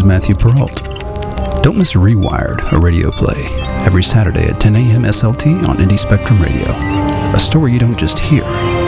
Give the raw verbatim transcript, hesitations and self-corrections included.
is Matthew Peralt. Don't miss Rewired, a radio play, every Saturday at ten a.m. S L T on Indie Spectrum Radio. A story you don't just hear,